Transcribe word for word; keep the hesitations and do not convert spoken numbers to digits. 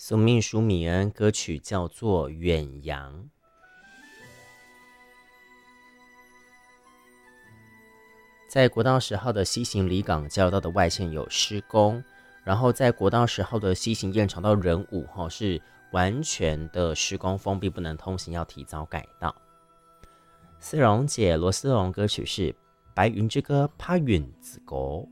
苏命舒米恩歌曲叫做《远洋》。在国道十号的西行离港交流道的外线有施工，然后在国道十号的西行燕巢到仁武哈是完全的施工封闭，不能通行，要提早改道。丝绒姐罗斯绒歌曲是《白云之歌》，帕云子歌。